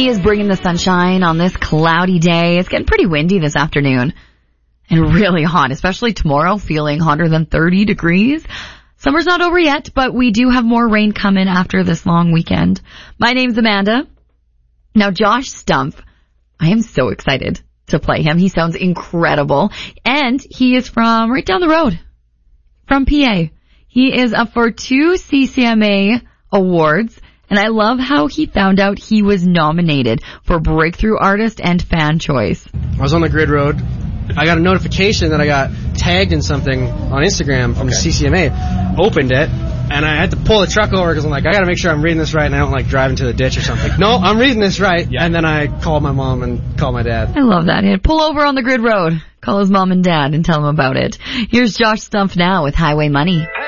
He is bringing the sunshine on this cloudy day. It's getting pretty windy this afternoon and really hot, especially tomorrow, feeling hotter than 30 degrees. Summer's not over yet, but we do have more rain coming after this long weekend. My name's Amanda. Now, Josh Stumpf, I am so excited to play him. He sounds incredible. And he is from right down the road, from PA. He is up for 2 CCMA awards. And I love how he found out he was nominated for Breakthrough Artist and Fan Choice. I was on the grid road. I got a notification that I got tagged in something on Instagram from the CCMA. Opened it, and I had to pull the truck over because I'm like, I got to make sure I'm reading this right and I don't like drive into the ditch or something. No, I'm reading this right. Yeah. And then I called my mom and called my dad. I love that. He'd pull over on the grid road, call his mom and dad, and tell them about it. Here's Josh Stumpf now with Highway Money.